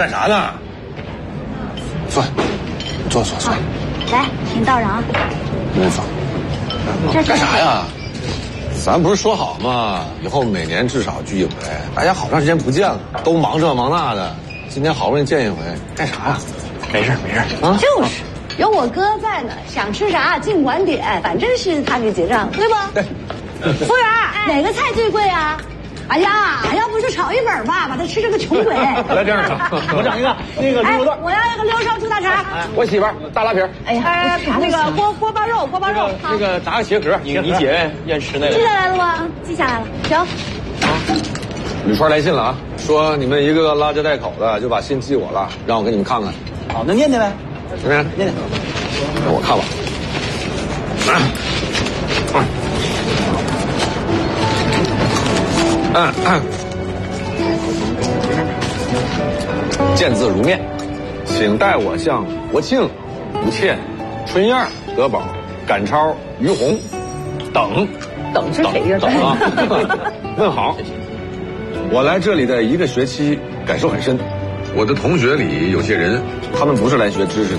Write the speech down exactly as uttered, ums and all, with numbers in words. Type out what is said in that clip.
干啥呢？坐，坐坐坐。 来，您倒上啊。 您坐。干啥呀？咱不是说好吗？以后每年至少聚一回。大家好长时间不见了，都忙这忙那的，今天好不容易见一回，干啥呀？ 没事没事啊，就是。有我哥在呢，想吃啥尽管点，反正是他给结账，对不？ 对。 服务员，哪个菜最贵啊？哎呀，要不是炒一本吧，把他吃这个穷鬼。 来这样的，我整一个那个驴肉段， 我要一个溜烧猪大肠。 我媳妇儿大拉皮。 哎呀，那个锅锅包肉，锅包肉。 那个炸个茄壳，你你姐愿吃那个。 记下来了吗？记下来了。行。 吕川来信了啊，说你们一个个拉着带口的就把信寄我了，让我给你们看看。 好，那念念呗。 怎么样？ 念念。 让我看吧。嗯嗯。见字如面，请代我向国庆、吴倩、春燕、德宝、赶超、于红等等是谁呀？ 等啊！问好。我来这里的一个学期，感受很深。我的同学里有些人，他们不是来学知识的，